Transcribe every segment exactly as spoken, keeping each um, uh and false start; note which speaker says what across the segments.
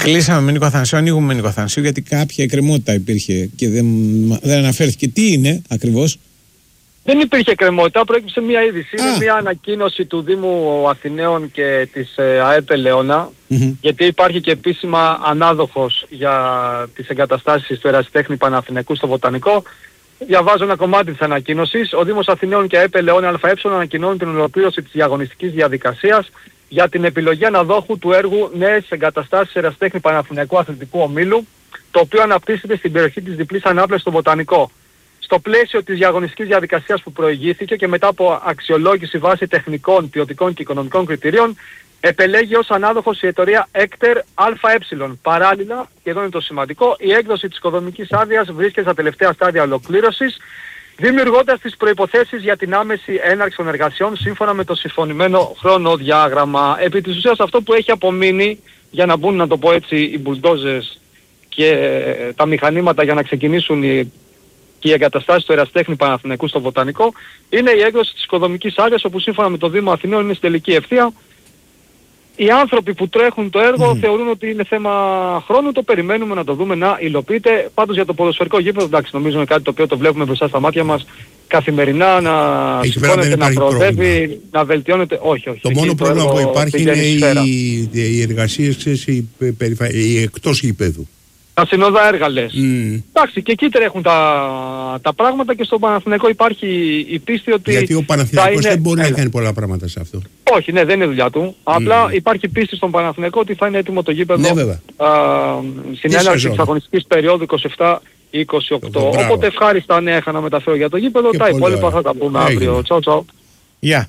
Speaker 1: Κλείσαμε με Νίκο Αθανασίου, ανοίγουμε με Νίκο Αθανασίου, γιατί κάποια εκκρεμότητα υπήρχε και δεν, δεν αναφέρθηκε. Τι είναι ακριβώς?
Speaker 2: Δεν υπήρχε εκκρεμότητα, προέκυψε μια είδηση. Α. Είναι μια ανακοίνωση του Δήμου Αθηναίων και της ε, ΑΕΠ Ελαιώνα, mm-hmm. γιατί υπάρχει και επίσημα ανάδοχος για τις εγκαταστάσεις του Ερασιτέχνη Παναθηναϊκού στο Βοτανικό. Διαβάζω ένα κομμάτι της ανακοίνωσης. Ο Δήμος Αθηναίων και ΑΕΠ Ελαιώνα ΑΕ ανακοινώνουν την ολοκλήρωση της διαγωνιστικής διαδικασίας για την επιλογή αναδόχου του έργου Νέες Εγκαταστάσεις Ερασιτέχνη Παναθηναϊκού Αθλητικού Ομίλου, το οποίο αναπτύσσεται στην περιοχή της διπλής ανάπλασης στο Βοτανικό. Στο πλαίσιο της διαγωνιστικής διαδικασίας που προηγήθηκε και μετά από αξιολόγηση βάσει τεχνικών, ποιοτικών και οικονομικών κριτηρίων, επελέγει ως ανάδοχος η εταιρεία Έκτερ ΑΕ. Παράλληλα, και εδώ είναι το σημαντικό, η έκδοση της οικοδομικής άδειας βρίσκεται στα τελευταία στάδια ολοκλήρωσης, δημιουργώντας τις προϋποθέσεις για την άμεση έναρξη των εργασιών σύμφωνα με το συμφωνημένο χρονοδιάγραμμα. Επί της ουσίας αυτό που έχει απομείνει, για να μπουν, να το πω έτσι, οι μπουλντόζες και τα μηχανήματα για να ξεκινήσουν οι και οι εγκαταστάσεις του Ερασιτέχνη Παναθηναϊκού στο Βοτανικό, είναι η έκδοση της οικοδομικής άδειας, όπου σύμφωνα με το Δήμο Αθηναίων είναι στην τελική ευθεία. Οι άνθρωποι που τρέχουν το έργο mm. θεωρούν ότι είναι θέμα χρόνου, το περιμένουμε να το δούμε να υλοποιείται. Πάντως για το ποδοσφαιρικό γήπεδο, εντάξει, νομίζω είναι κάτι το οποίο το βλέπουμε μπροστά στα μάτια μας καθημερινά, να σηκώνεται, να προοδεύει, να βελτιώνεται. Όχι, όχι.
Speaker 3: Το μόνο το πρόβλημα που υπάρχει είναι οι, οι εργασίες, ξέρεις, οι, οι εκτός γήπεδου.
Speaker 2: Τα συνόδα έργα λες.
Speaker 3: Mm.
Speaker 2: Εντάξει, και εκεί τρέχουν τα, τα πράγματα και στον Παναθηναϊκό υπάρχει η πίστη ότι...
Speaker 3: Γιατί ο Παναθηναϊκός
Speaker 2: είναι...
Speaker 3: δεν μπορεί Έλα. να κάνει πολλά πράγματα σε αυτό.
Speaker 2: Όχι, ναι, δεν είναι δουλειά του. Mm. Απλά υπάρχει πίστη στον Παναθηναϊκό ότι θα είναι έτοιμο το γήπεδο,
Speaker 3: ναι,
Speaker 2: στην έναρξη της αγωνιστικής περίοδου είκοσι επτά είκοσι οκτώ. Οπότε ευχάριστα νέα είχα να μεταφέρω για το γήπεδο. Και τα υπόλοιπα θα τα πούμε αύριο. Τσάου τσάου.
Speaker 1: Γεια.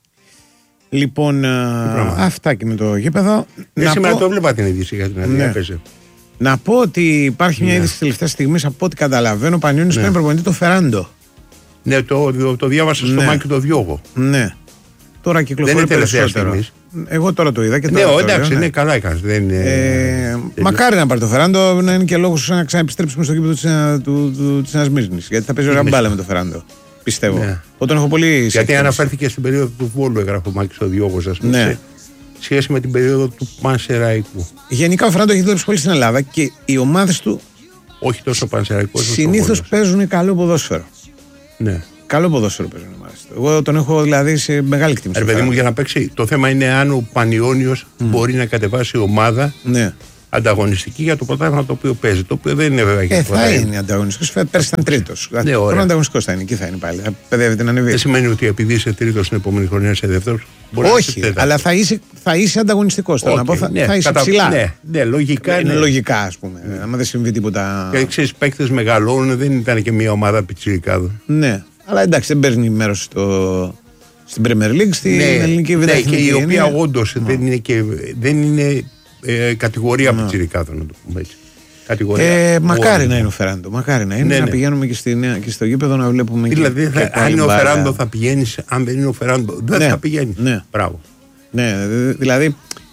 Speaker 1: Λοιπόν, αυτά και με το γήπεδο.
Speaker 3: Σήμερα το έβλεπα την είδηση για την αδεία.
Speaker 1: Να πω ότι υπάρχει μια είδηση τελευταία στιγμή, από ό,τι καταλαβαίνω, ο Πανιώνιος ναι. παίρνει προπονητή το Φεράντο.
Speaker 3: Ναι, το, το, το διάβασα στο ναι. Μάκη το Διώγο.
Speaker 1: Ναι. Τώρα κυκλοφορεί περισσότερο. Εγώ τώρα το είδα και τώρα.
Speaker 3: Ναι,
Speaker 1: το
Speaker 3: εντάξει,
Speaker 1: λέω,
Speaker 3: ναι, καλά έκανες. Δεν,
Speaker 1: ε, δεν μακάρι να πάρει το Φεράντο, να είναι και λόγος να ξαναεπιστρέψουμε στο κήπεδο της Νέας Μύρνης. Γιατί θα παίζει ωραία μπάλα με το Φεράντο. Πιστεύω. Ναι. Όταν έχω πολύ
Speaker 3: γιατί σύγκριση. Αναφέρθηκε στην περίοδο του Βόλου, έγραφε ο Μάκης στο Διώγο, α πούμε. Ναι. Σχέση με την περίοδο του Πανσεραϊκού.
Speaker 1: Γενικά ο Φεράντο έχει δουλέψει πολύ στην Ελλάδα και οι ομάδες του.
Speaker 3: Όχι τόσο Πανσεραϊκό.
Speaker 1: Συνήθως παίζουν καλό ποδόσφαιρο.
Speaker 3: Ναι.
Speaker 1: Καλό ποδόσφαιρο παίζουν οι ομάδες του. Εγώ τον έχω δηλαδή σε μεγάλη εκτίμηση.
Speaker 3: Ρε παιδί μου, για να παίξει. Το θέμα είναι αν ο Πανιώνιος mm. μπορεί να κατεβάσει ομάδα ναι. ανταγωνιστική για το πρωτάθλημα το οποίο παίζει. Το οποίο δεν είναι βέβαια για
Speaker 1: ε, το θα είναι ανταγωνιστικός. Πέρσι ήταν τρίτος.
Speaker 3: Ναι,
Speaker 1: τώρα ανταγωνιστικός θα είναι. Εκεί θα είναι πάλι. Θα παιδεύεται να ανεβεί.
Speaker 3: Δεν σημαίνει ότι επειδή είσαι τρίτος την επόμενη χρονιά είσαι δεύτερος.
Speaker 1: Όχι, αλλά θα είσαι, θα είσαι ανταγωνιστικός. Okay, πω, θα, ναι, θα είσαι κατα... ψηλά.
Speaker 3: Ναι, ναι, λογικά.
Speaker 1: Είναι ναι. λογικά, ας πούμε. Ναι. Άμα δεν συμβεί τίποτα.
Speaker 3: Και ξέρεις, παίκτες μεγαλώνουν, δεν ήταν και μια ομάδα πιτσιρικάδων.
Speaker 1: Ναι, αλλά εντάξει, δεν παίρνει μέρος στο. Στην Premier League, στην ναι, ελληνική
Speaker 3: Β' ναι, και η οποία όντως ναι. δεν είναι, και, δεν είναι ε, κατηγορία ναι. πιτσιρικάδων, να το πούμε έτσι.
Speaker 1: Ε, μακάρι να είναι ο Φεράντο, μακάρι να είναι. Ναι, να ναι. πηγαίνουμε και, στη, και στο γήπεδο να βλέπουμε.
Speaker 3: Δηλαδή,
Speaker 1: και,
Speaker 3: θα,
Speaker 1: και
Speaker 3: αν είναι ο Φεράντο θα πηγαίνεις, αν δεν είναι ο Φεράντο δεν
Speaker 1: ναι,
Speaker 3: θα πηγαίνεις.
Speaker 1: Ναι.
Speaker 3: Μπράβο.
Speaker 1: Ναι, δηλαδή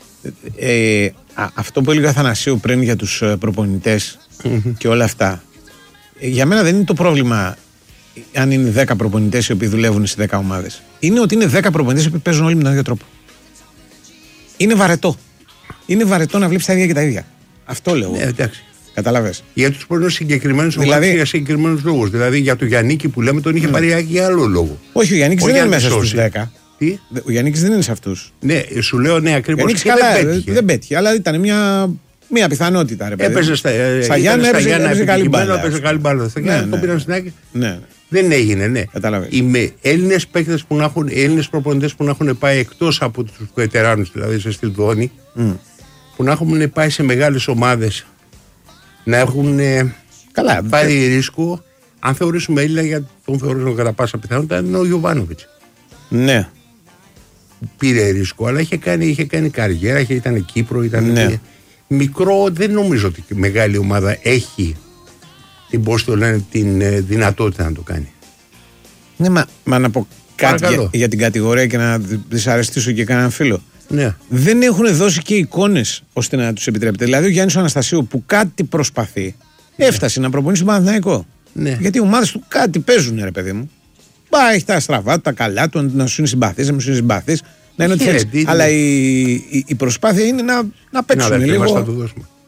Speaker 1: ε, α, αυτό που έλεγε ο Αθανασίου πριν για τους προπονητές mm-hmm. και όλα αυτά, για μένα δεν είναι το πρόβλημα αν είναι δέκα προπονητές οι οποίοι δουλεύουν σε δέκα ομάδες. Είναι ότι είναι δέκα προπονητές οι οποίοι παίζουν όλοι με τον ίδιο τρόπο. Είναι βαρετό. Είναι βαρετό να βλέπεις τα ίδια και τα ίδια. Αυτό λέω.
Speaker 3: Ναι, εντάξει.
Speaker 1: Καταλαβες.
Speaker 3: Για τους πολλούς συγκεκριμένους
Speaker 1: δηλαδή,
Speaker 3: ομάδες για συγκεκριμένους λόγους. Δηλαδή για τον Γιαννίκη που λέμε τον είχε mm. πάρει για άλλο λόγο.
Speaker 1: Όχι, ο Γιαννίκης δεν είναι μέσα στους δέκα.
Speaker 3: Τι?
Speaker 1: Ο Γιαννίκης δεν είναι σε αυτούς.
Speaker 3: Ναι, σου λέω ναι, ακριβώς.
Speaker 1: Και καλά, δεν πέτυχε. Δεν πέτυχε, αλλά ήταν μια, μια πιθανότητα. Ρε,
Speaker 3: έπαιζε στα,
Speaker 1: στα Γιάννη, έπαιζε, έπαιζε, έπαιζε καλή μπάλα.
Speaker 3: Έπαιζε καλή μπάλα. Στα Γιάννη το πήραν στην άκρη.
Speaker 1: Ναι.
Speaker 3: Δεν έγινε, ναι.
Speaker 1: Καταλαβαίνεις.
Speaker 3: Οι Έλληνες παίκτες που να έχουν, Έλληνες προπονητές που να έχουν πάει εκτός από τους βετεράνους, δηλαδή σε Στυλδόνη, mm. που να έχουν πάει σε μεγάλες ομάδες, να έχουν
Speaker 1: καλά,
Speaker 3: πάρει και... ρίσκο. Αν θεωρήσουμε Έλληνα, γιατί τον θεωρούμε κατά πάσα πιθανότητα, είναι ο Γιοβάνοβιτς.
Speaker 1: Ναι.
Speaker 3: Πήρε ρίσκο, αλλά είχε κάνει, είχε κάνει καριέρα, είχε, ήταν Κύπρο, ήταν
Speaker 1: ναι.
Speaker 3: μικρό. Δεν νομίζω ότι η μεγάλη ομάδα έχει την, πώς το λένε, την ε, δυνατότητα να το κάνει.
Speaker 1: Ναι, μα, μα να πω κάτι για, για την κατηγορία και να δυσαρεστήσω και κανέναν φίλο.
Speaker 3: Ναι.
Speaker 1: Δεν έχουν δώσει και εικόνες ώστε να τους επιτρέπεται. Δηλαδή ο Γιάννης ο Αναστασίου που κάτι προσπαθεί, ναι. έφτασε να προπονήσει τον Παναθηναϊκό.
Speaker 3: Ναι.
Speaker 1: Γιατί οι ομάδες του κάτι παίζουν, ρε παιδί μου. Μπα, έχει τα στραβά, τα καλά του, να σου είναι συμπαθής, να μου σου είναι συμπαθής. Να είναι ό,τι θέλεις. Αλλά η, η, η προσπάθεια είναι να, να παίξουν
Speaker 3: να,
Speaker 1: λίγο.
Speaker 3: Θα του δώσουμε.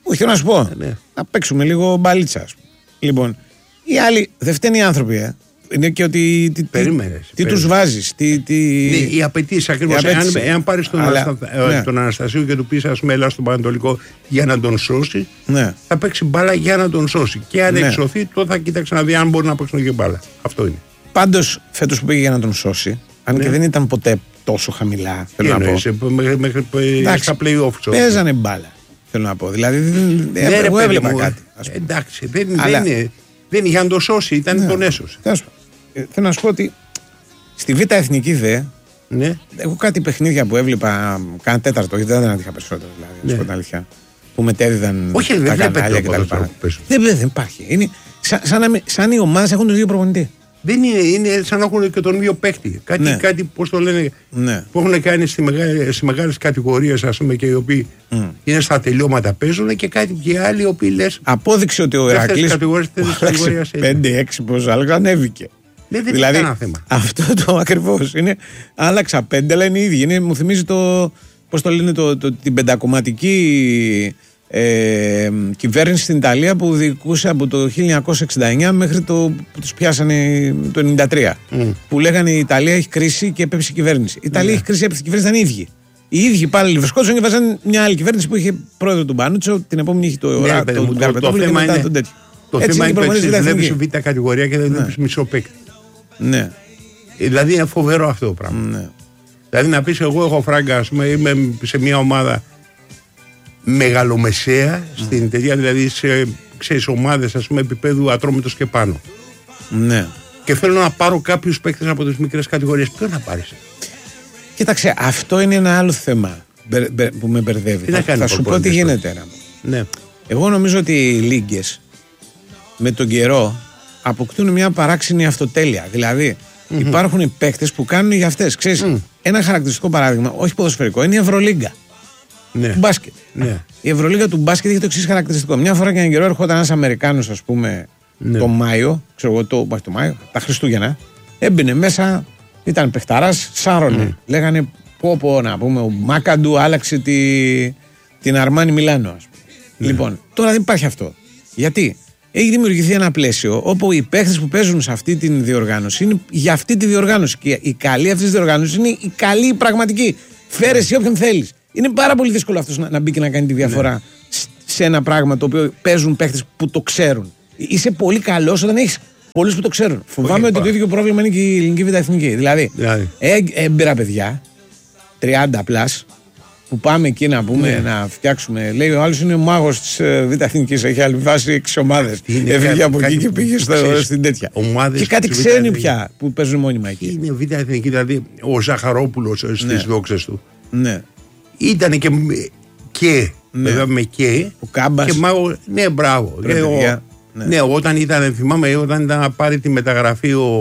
Speaker 1: Όχι, θέλω να σου πω.
Speaker 3: Ε, ναι.
Speaker 1: Να παίξουμε λίγο μπαλίτσα, ας πούμε. Λοιπόν, οι άλλοι δεν φταίνουν οι άνθρωποι, ε. Είναι και ότι. Τι,
Speaker 3: περίμενε,
Speaker 1: τι τους βάζεις, τι. τι...
Speaker 3: Ναι, οι απαιτήσεις ακριβώς. Εάν, εάν πάρεις τον,
Speaker 1: Αλλά,
Speaker 3: Αναστα...
Speaker 1: ναι.
Speaker 3: τον Αναστασίου και του πεις, ας πούμε, έλα στον Πανατολικό για να τον σώσει,
Speaker 1: ναι.
Speaker 3: θα παίξει μπάλα για να τον σώσει. Και αν
Speaker 1: ναι.
Speaker 3: εξωθεί, τότε θα κοίταξε να δει αν μπορεί να παίξουν και μπάλα. Αυτό είναι.
Speaker 1: Πάντως, φέτος που πήγε για να τον σώσει, αν ναι. και δεν ήταν ποτέ τόσο χαμηλά, θέλω να
Speaker 3: εννοείς,
Speaker 1: πω.
Speaker 3: Μέχρι, μέχρι, εντάξει, στα play-off.
Speaker 1: Παίζανε μπάλα, θέλω να πω. Δηλαδή, ναι, εγώ έβλεπα
Speaker 3: μου,
Speaker 1: κάτι.
Speaker 3: Εντάξει, δεν,
Speaker 1: Αλλά...
Speaker 3: δεν, είναι, δεν είναι για να τον σώσει, ήταν ναι. τον έσωσε.
Speaker 1: Θέλω να σου πω ότι στη Β' Εθνική δε,
Speaker 3: ναι.
Speaker 1: έχω κάτι παιχνίδια που έβλεπα κάνα τέταρτο, γιατί δεν άντυχα περισσότερο, δηλαδή, να σου πω την αλήθεια. Που μετέδιδαν
Speaker 3: όχι,
Speaker 1: τα
Speaker 3: δεν
Speaker 1: κανάλια κτλ. Δεν, δεν υπάρχει. Είναι σαν, σαν, σαν οι ομάδες έχουν τον ίδιο προπονητή.
Speaker 3: Δεν είναι, είναι σαν να έχουν και τον ίδιο παίκτη. Κάτι,
Speaker 1: ναι.
Speaker 3: κάτι πώς το λένε,
Speaker 1: ναι.
Speaker 3: που έχουν κάνει στις μεγάλες, μεγάλες κατηγορίες, ας πούμε, και οι οποίοι mm. είναι στα τελειώματα παίζουν και κάτι και άλλοι οι οποίοι λες.
Speaker 1: Απόδειξε ότι ο Ηρακλής πέντε έξι πόσο άλλο ανέβηκε.
Speaker 3: Ναι, δεν
Speaker 1: δηλαδή,
Speaker 3: είναι θέμα.
Speaker 1: Αυτό το ακριβώς είναι. Άλλαξα πέντε, αλλά είναι ίδιοι. Είναι, μου θυμίζει το, πώς το λένε, το, το, την πεντακομματική ε, κυβέρνηση στην Ιταλία που διοικούσε από το χίλια εννιακόσια εξήντα εννιά μέχρι το που τους πιάσανε το ενενήντα τρία. Mm. Που λέγανε η Ιταλία έχει κρίση και έπεσε η κυβέρνηση. Η Ιταλία mm. έχει κρίση και έπεσε η κυβέρνηση, ήταν οι ίδιοι. Οι ίδιοι πάλι βρισκόντουσαν και βάζαν μια άλλη κυβέρνηση που είχε πρόεδρο του Μπάνουτσο, την επόμενη είχε το
Speaker 3: ναι,
Speaker 1: Καρπετόπουλο και μετά τον τέτοιο.
Speaker 3: Το θέμα είναι ότι βλέπεις β' κατηγορία και δεν βλέπεις μισό παίκτη.
Speaker 1: Ναι.
Speaker 3: Δηλαδή είναι φοβερό αυτό το πράγμα.
Speaker 1: Ναι.
Speaker 3: Δηλαδή να πεις εγώ έχω φράγκα, ας πούμε, είμαι σε μια ομάδα μεγαλομεσαία mm. στην εταιρεία, δηλαδή σε ξέρεις, ομάδες, ας πούμε, επίπεδου Ατρόμητος και πάνω.
Speaker 1: Ναι.
Speaker 3: Και θέλω να πάρω κάποιους παίκτες από τις μικρές κατηγορίες. Ποιο να πάρεις?
Speaker 1: Κοίταξε, αυτό είναι ένα άλλο θέμα που με μπερδεύει. Θα, θα σου πω τι γίνεται.
Speaker 3: Ναι.
Speaker 1: Εγώ νομίζω ότι οι λίγκες με τον καιρό αποκτούν μια παράξενη αυτοτέλεια. Δηλαδή mm-hmm. υπάρχουν οι παίκτες που κάνουν για αυτές. Ξέρεις, mm. ένα χαρακτηριστικό παράδειγμα, όχι ποδοσφαιρικό, είναι η Ευρωλίγκα.
Speaker 3: Ναι.
Speaker 1: Του μπάσκετ.
Speaker 3: Ναι.
Speaker 1: Η Ευρωλίγκα του μπάσκετ έχει το εξής χαρακτηριστικό. Μια φορά και έναν καιρό έρχονταν ένας Αμερικάνος, ας πούμε,
Speaker 3: ναι.
Speaker 1: το Μάιο, ξέρω εγώ, το, το Μάιο, τα Χριστούγεννα, έμπαινε μέσα, ήταν παιχταράς, σάρωνε. Mm. Λέγανε πω πω, να πούμε, ο Μάκαντου άλλαξε τη, την Αρμάνι Μιλάνο, ας πούμε. Ναι. Λοιπόν, τώρα δεν υπάρχει αυτό. Γιατί? Έχει δημιουργηθεί ένα πλαίσιο όπου οι παίχτες που παίζουν σε αυτή τη διοργάνωση είναι για αυτή τη διοργάνωση. Και η καλή αυτή τη διοργάνωση είναι η καλή, η πραγματική. Φέρε εσύ όποιον θέλεις. Είναι πάρα πολύ δύσκολο αυτός να, να μπει και να κάνει τη διαφορά ναι. σε ένα πράγμα το οποίο παίζουν παίχτες που το ξέρουν. Είσαι πολύ καλός όταν έχεις πολλούς που το ξέρουν. Φοβάμαι ότι το ίδιο πρόβλημα είναι και η ελληνική β' εθνική. Δηλαδή, δηλαδή. Ε, έμπειρα παιδιά, τριάντα πλάς, που πάμε εκεί να πούμε ναι. να φτιάξουμε. Λέει ο άλλος είναι ο μάγος της Β' Εθνικής. Έχει αλυβάσει έξι ομάδες. Έφυγε από εκεί και πήγε στο, στην τέτοια. Και κάτι ξέρει πια που παίζουν μόνιμα εκεί.
Speaker 3: Είναι Β' Εθνική, δηλαδή ο Ζαχαρόπουλος στις ναι. δόξες του.
Speaker 1: Ναι.
Speaker 3: Ήταν και. και ναι. βέβαια με και.
Speaker 1: Ο Κάμπας.
Speaker 3: Και μάγο, ναι, μπράβο.
Speaker 1: Ναι, ο,
Speaker 3: ναι. ναι, όταν ήταν, θυμάμαι, όταν ήταν να πάρει τη μεταγραφή ο.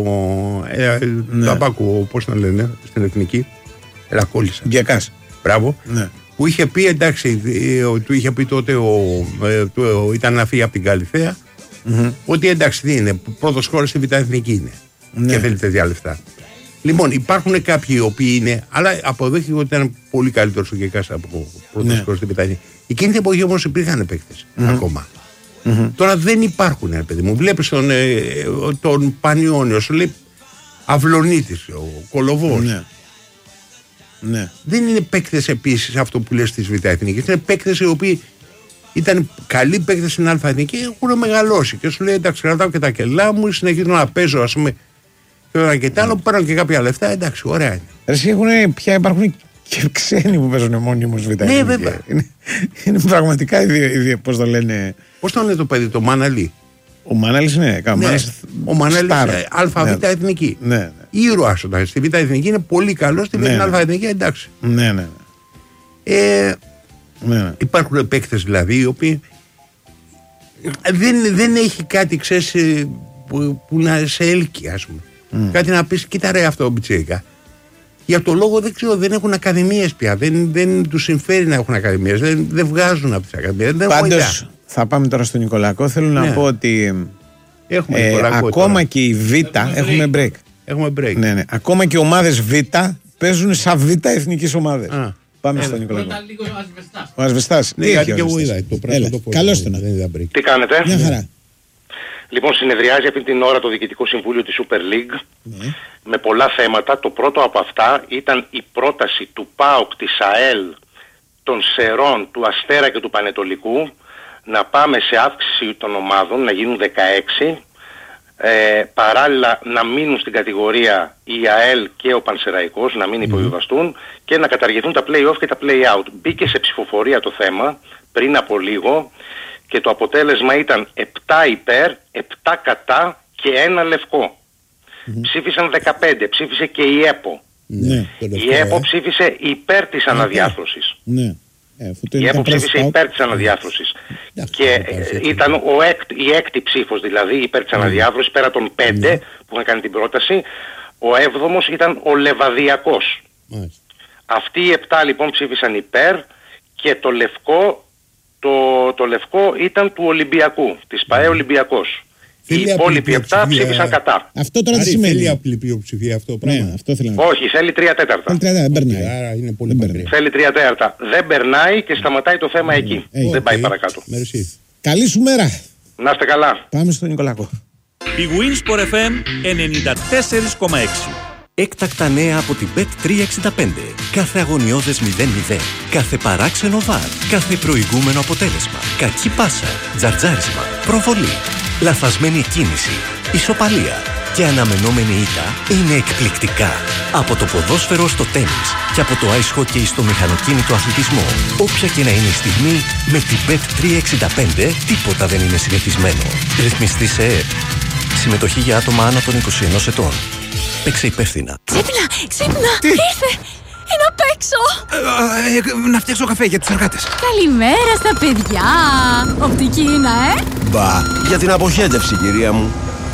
Speaker 3: Ε, ναι. Ταπάκου, πώς να λένε, στην Εθνική. Ελακόλυσα.
Speaker 1: Γκεκάς.
Speaker 3: Μπράβο.
Speaker 1: Ναι.
Speaker 3: Που είχε πει, εντάξει, του είχε πει τότε ο, ε, του, ήταν να φύγει από την Καλυθέα mm-hmm. ότι εντάξει, τι είναι, πρώτος χώρος στη Β' Εθνική είναι ναι. και θέλει τέτοια λεφτά. Λοιπόν, υπάρχουν κάποιοι οι οποίοι είναι, αλλά αποδέχτηκε ότι ήταν πολύ καλύτερος ο Γκεκάς από πρώτος ναι. χώρος στη Β' Εθνική. Εκείνη την εποχή όμως υπήρχαν παίκτες mm-hmm. ακόμα. Mm-hmm. Τώρα δεν υπάρχουν, ρε παιδί μου. Βλέπεις τον, ε, τον Πανιόνιο, σου λέει Αυλονίτης, ο Κολοβός.
Speaker 1: Ναι. Ναι.
Speaker 3: Δεν είναι παίκτες επίσης αυτό που λες της Β' Εθνικής. Είναι παίκτες οι οποίοι ήταν καλοί παίκτες στην Α' Εθνική και έχουν μεγαλώσει. Και σου λέει εντάξει, κρατάω και τα κελά μου, συνεχίζω να παίζω, ας πούμε, και ένα και τ' άλλο, παίρνω και κάποια λεφτά. Εντάξει, ωραία είναι.
Speaker 1: Εσύ έχουν, πια υπάρχουν και ξένοι που παίζουν μόνιμους Β' Εθνική.
Speaker 3: Ναι, βέβαια.
Speaker 1: Είναι, είναι πραγματικά ιδιαίτερο. Πώς το λένε.
Speaker 3: Πώς το λένε το παιδί, το Μάναλι.
Speaker 1: Ο Μάναλης, ναι,
Speaker 3: ναι. Ο Μάναλης ΑΒ' ναι. Εθνική.
Speaker 1: Ναι, ναι.
Speaker 3: Ήρωας όταν στη Β' Εθνική είναι πολύ καλός, στη ναι, ναι. Α' Εθνική εντάξει.
Speaker 1: Ναι, ναι. ναι.
Speaker 3: Ε,
Speaker 1: ναι, ναι.
Speaker 3: Υπάρχουν παίκτες δηλαδή οι οποίοι δεν, δεν έχει κάτι, ξέρεις, που, που να σε έλκει, ας πούμε. Mm. Κάτι να πεις, κοίτα ρε αυτό Μπιτσέικα. Για το λόγο δεν ξέρω, δεν έχουν ακαδημίες πια. Δεν, δεν τους συμφέρει να έχουν ακαδημίες. Δεν, δεν βγάζουν από τις ακαδημίες.
Speaker 1: Πάντως, θα πάμε τώρα στον Νικολακό. Θέλω ναι. να πω ότι
Speaker 3: έχουμε
Speaker 1: ε, ακόμα
Speaker 3: τώρα.
Speaker 1: και η Β' έχουμε break.
Speaker 3: Έχουμε break.
Speaker 1: Ναι, ναι. Ακόμα και οι ομάδες Β' παίζουν σαν Β' εθνικές ομάδες. Α. Πάμε στον Νικολάκο. Ο Ασβεστάς.
Speaker 3: Ναι, γιατί και εγώ είδα το πράσινο.
Speaker 1: Καλώς τον.
Speaker 4: Τι κάνετε?
Speaker 1: Μια χαρά.
Speaker 4: Λοιπόν, συνεδριάζει αυτή την ώρα το Διοικητικό Συμβούλιο της Super League
Speaker 1: Ναι.
Speaker 4: με πολλά θέματα. Το πρώτο από αυτά ήταν η πρόταση του ΠΑΟΚ, της ΑΕΛ, των Σερών, του Αστέρα και του Πανετολικού να πάμε σε αύξηση των ομάδων, να γίνουν δεκαέξι, ε, παράλληλα να μείνουν στην κατηγορία η ΑΕΛ και ο Πανσεραϊκός, να μην υποβιβαστούν και να καταργηθούν τα play-off και τα play-out. Μπήκε σε ψηφοφορία το θέμα πριν από λίγο και το αποτέλεσμα ήταν επτά υπέρ, επτά κατά και ένα λευκό. Mm-hmm. Ψήφισαν δεκαπέντε, ψήφισε και η ΕΠΟ.
Speaker 1: Ναι,
Speaker 4: η ΕΠΟ ε. ψήφισε υπέρ της αναδιάρθρωσης.
Speaker 1: Ναι. Ε,
Speaker 4: η ΕΠΟ ψήφισε υπέρ της αναδιάρθρωσης. και ε, ήταν ο έκ, η έκτη ψήφος δηλαδή υπέρ της αναδιάρθρωσης, πέρα των πέντε που είχαν κάνει την πρόταση. Ο έβδομος ήταν ο Λεβαδιακός. Αυτοί οι επτά λοιπόν ψήφισαν υπέρ και το λευκό Το, το λευκό ήταν του Ολυμπιακού, της ΠΑΕ Ολυμπιακός. Οι υπόλοιποι επτά ψήφισαν κατά.
Speaker 1: Αυτό τώρα τι σημαίνει?
Speaker 3: Θέλει απλή πλειοψηφία αυτό πράγμα.
Speaker 1: Ναι, αυτό θέλω να...
Speaker 4: Όχι, θέλει τρία τέταρτα.
Speaker 1: Δεν περνάει.
Speaker 3: Άρα είναι πολύ μακριά.
Speaker 4: Θέλει τρία τέταρτα. Δεν περνάει και σταματάει το θέμα εκεί.
Speaker 1: Hey,
Speaker 4: δεν
Speaker 3: okay.
Speaker 4: πάει παρακάτω.
Speaker 3: Merci.
Speaker 1: Καλή σου μέρα.
Speaker 4: Να είστε καλά.
Speaker 1: Πάμε στον Νικολάκο.
Speaker 5: Η Winsport εφ εμ ενενήντα τέσσερα κόμμα έξι.
Speaker 6: Έκτακτα νέα από την μπετ τριακόσια εξήντα πέντε. Κάθε αγωνιώδες μηδέν μηδέν. Κάθε παράξενο βαρ. Κάθε προηγούμενο αποτέλεσμα. Κακή πάσα. Τζαρτζάρισμα. Προβολή. Λαθασμένη κίνηση. Ισοπαλία. Και αναμενόμενη ήττα είναι εκπληκτικά. Από το ποδόσφαιρο στο τένις και από το ice hockey στο μηχανοκίνητο αθλητισμό. Όποια και να είναι η στιγμή, με την μπετ τριακόσια εξήντα πέντε τίποτα δεν είναι συνηθισμένο. Ρυθμιστή σε ΕΕΠ. Συμμετοχή για άτομα άνω των είκοσι ενός ετών. Παίξε υπεύθυνα.
Speaker 7: Ξύπνα, ξύπνα,
Speaker 1: Τι?
Speaker 7: ήρθε. Είναι απ' έξω.
Speaker 1: Ε, ε, να φτιάξω καφέ για τους εργάτες.
Speaker 7: Καλημέρα στα παιδιά. Οπτική είναι, ε.
Speaker 8: Μπα, για την αποχέτευση, κυρία μου.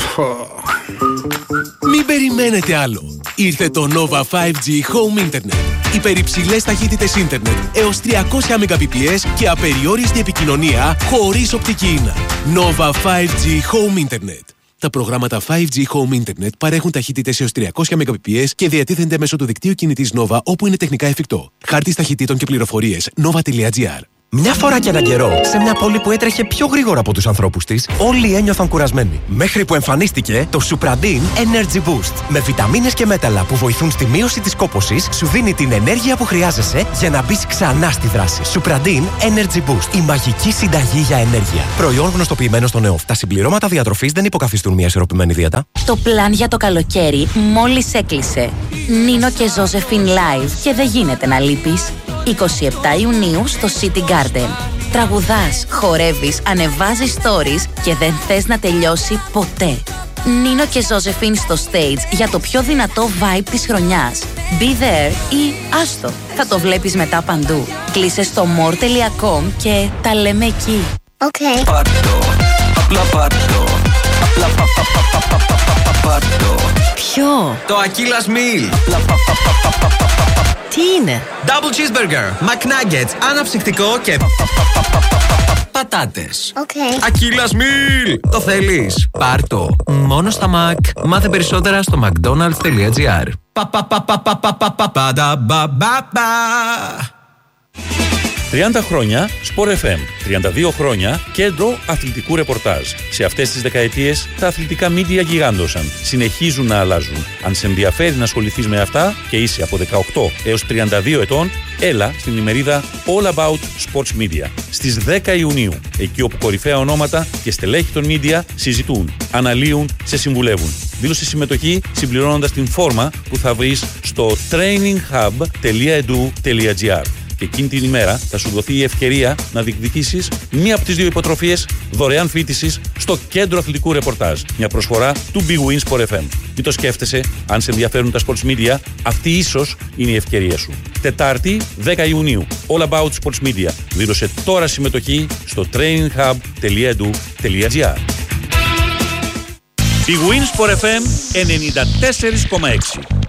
Speaker 9: Μην περιμένετε άλλο. Ήρθε το Nova φάιβ τζι Home Internet. Υπερυψηλές ταχύτητες ίντερνετ έως τριακόσια Mbps και απεριόριστη επικοινωνία χωρίς οπτική ίνα. Nova φάιβ τζι Home Internet. Τα προγράμματα φάιβ τζι Home Internet παρέχουν ταχύτητες έως τριακόσια Mbps και διατίθενται μέσω του δικτύου κινητής Nova όπου είναι τεχνικά εφικτό. Χάρτης ταχυτήτων και πληροφορίες nova.gr.
Speaker 10: Μια φορά και έναν καιρό, σε μια πόλη που έτρεχε πιο γρήγορα από τους ανθρώπους της, όλοι ένιωθαν κουρασμένοι. Μέχρι που εμφανίστηκε το Supradin Energy Boost. Με βιταμίνες και μέταλλα που βοηθούν στη μείωση της κόπωσης, σου δίνει την ενέργεια που χρειάζεσαι για να μπεις ξανά στη δράση. Supradin Energy Boost. Η μαγική συνταγή για ενέργεια. Προϊόν γνωστοποιημένο στον ΕΟΦ. Τα συμπληρώματα διατροφής δεν υποκαθιστούν μια ισορροπημένη δίαιτα.
Speaker 7: Το πλάν για το καλοκαίρι μόλις έκλεισε. Νίνο και Ζώζεφιν Live και δεν γίνεται να λείπεις. εικοστή εβδόμη Ιουνίου στο City Garden. Τραγουδάς, χορεύεις, ανεβάζεις stories και δεν θες να τελειώσει ποτέ. Νίνο και Ζώζεφιν στο stage για το πιο δυνατό vibe της χρονιάς. Be there ή άστο. Θα το βλέπεις μετά παντού. Κλείσε στο more τελεία com και τα λέμε εκεί.
Speaker 11: Okay.
Speaker 8: Πάρτο, απλά πάρτο. Απλά πα, πα, πα, πα, πα, πα, πα, πάρτο.
Speaker 7: Ποιο?
Speaker 8: Το Aquila Meal. Απλά πα, πα, πα, πα, πα, πα.
Speaker 7: Τι είναι?
Speaker 8: Double cheeseburger, McNuggets, αναψυκτικό και πατάτες.
Speaker 11: Okay.
Speaker 8: Aquila Meal. Το θέλεις? Πάρτο. Μόνο στα Mac. Μάθε περισσότερα στο mcdonalds.gr. Πα πα πα πα πα πα πα πα πα πα πα.
Speaker 5: τριάντα χρόνια Sport εφ εμ, τριάντα δύο χρόνια κέντρο αθλητικού ρεπορτάζ. Σε αυτές τις δεκαετίες τα αθλητικά μίντια γιγάντωσαν. Συνεχίζουν να αλλάζουν. Αν σε ενδιαφέρει να ασχοληθείς με αυτά και είσαι από δεκαοκτώ έως τριάντα δύο ετών, έλα στην ημερίδα All About Sports Media στις δέκα Ιουνίου. Εκεί όπου κορυφαία ονόματα και στελέχη των μίντια συζητούν, αναλύουν, σε συμβουλεύουν. Δήλωσε συμμετοχή συμπληρώνοντας την φόρμα που θα βρεις στο training hub τελεία edu τελεία gr. Και εκείνη την ημέρα θα σου δοθεί η ευκαιρία να διεκδικήσεις μία από τις δύο υποτροφίες δωρεάν φοιτησης στο κέντρο αθλητικού ρεπορτάζ. Μια προσφορά του Big Win Sport εφ εμ. Μην το σκέφτεσαι, αν σε ενδιαφέρουν τα sports media, αυτή ίσως είναι η ευκαιρία σου. Τετάρτη, δέκα Ιουνίου. All About Sports Media. Δήλωσε τώρα συμμετοχή στο training hub τελεία edu τελεία gr. Big Win Sport εφ εμ ενενήντα τέσσερα κόμμα έξι.